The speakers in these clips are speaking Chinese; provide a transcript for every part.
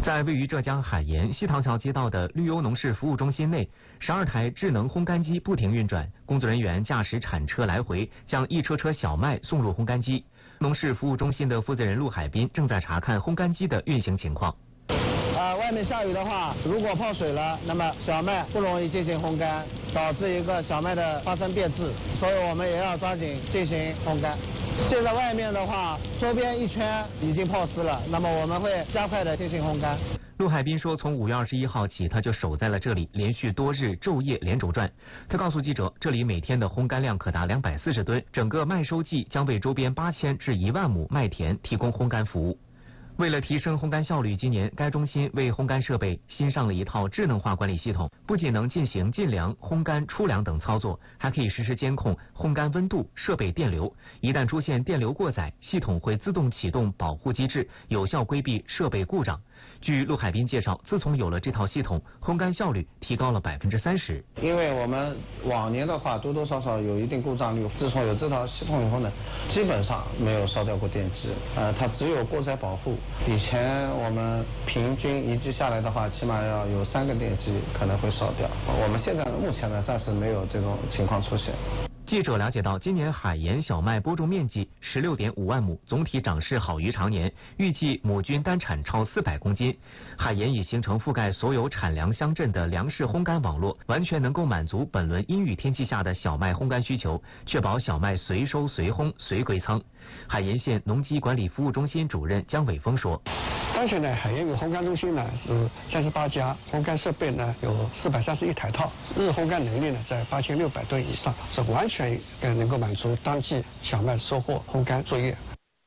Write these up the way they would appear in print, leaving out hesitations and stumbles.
在位于浙江海盐西塘桥街道的绿优农事服务中心内，12台智能烘干机不停运转，工作人员驾驶铲车来回，将一车车小麦送入烘干机。农事服务中心的负责人陆海滨正在查看烘干机的运行情况。 外面下雨的话，如果泡水了，那么小麦不容易进行烘干，导致一个小麦的发生变质，所以我们也要抓紧进行烘干。现在外面的话，周边一圈已经泡湿了，那么我们会加快的进行烘干。 陆海滨说，从5月21号起，他就守在了这里，连续多日昼夜连轴转。他告诉记者，这里每天的烘干量可达240吨，整个麦收季将为周边8000至1万亩麦田提供烘干服务。为了提升烘干效率，今年该中心为烘干设备新上了一套智能化管理系统，不仅能进行进凉、烘干、出凉等操作，还可以实时监控烘干温度、设备电流。一旦出现电流过载，系统会自动启动保护机制，有效规避设备故障。据陆海滨介绍，自从有了这套系统，烘干效率提高了30%。 因为我们往年的话多多少少有一定故障率，自从有这套系统以后呢，基本上没有烧掉过电机，它只有过载保护。以前我们平均一季下来的话，起码要有3个电机可能会烧掉。我们现在目前呢，暂时没有这种情况出现。 记者了解到，今年海盐小麦播种面积16.5万亩，总体长势好于常年，预计亩均单产超400公斤。海盐已形成覆盖所有产粮乡镇的粮食烘干网络，完全能够满足本轮阴雨天气下的小麦烘干需求，确保小麦随收随烘随归仓。海盐县农机管理服务中心主任姜伟峰说， 当前呢，海盐有烘干中心呢是38家，烘干设备呢有431台套，日烘干能力呢在8600吨以上，是完全能够满足当季小麦收获、烘干作业。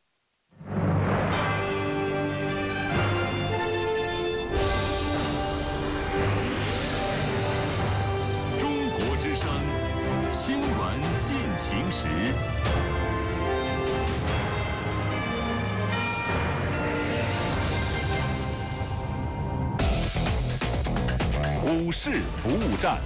中国之声新闻进行时。股市服务站。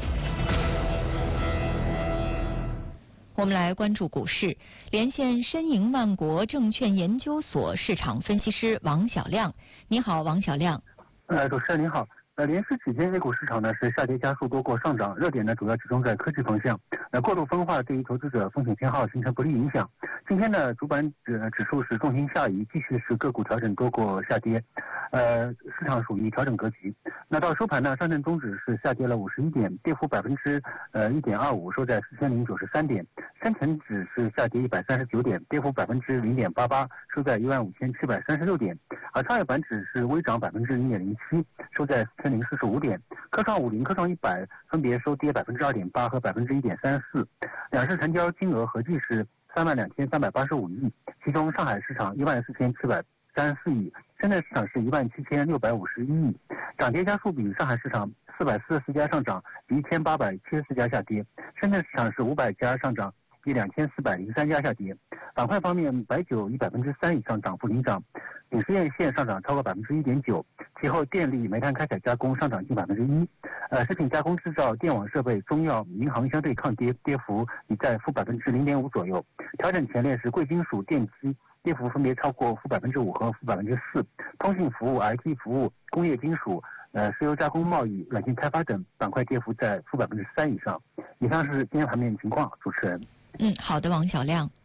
我们来关注股市，连线申银万国证券研究所市场分析师王小亮。你好，王小亮。 主持人您好。连续几天 A 股市场呢是下跌加速多过上涨，热点呢主要集中在科技方向。过度分化对于投资者风险偏好形成不利影响。今天呢主板指数是重心下移，继续是个股调整多过下跌，市场属于调整格局。那到收盘呢，上证综指是下跌了51点，跌幅1.25%，收在4093点。深成指是下跌139点，跌幅0.88%，收在15736点。而创业板指是微涨0.07%，收在4045点。科创50、科创100分别收跌2.8%和1.34%。两市成交金额合计是32385亿，其中上海市场14734亿，深圳市场是17651亿。涨跌家数比，上海市场444家上涨，比1874家下跌；深圳市场是500家上涨，比2403家下跌。板块方面，白酒以3%以上涨幅领涨，影视院线上涨超过1.9%，其后电力、煤炭开采加工上涨近1%，食品加工制造、电网设备、中药、银行相对抗跌，跌幅已在负0.5%左右。调整前列是贵金属、电机，跌幅分别超过负5%和负4%，通信服务、IT 服务、工业金属、石油加工贸易、软件开发等板块跌幅在负3%以上。以上是今天盘面情况，主持人。 好的，王小亮。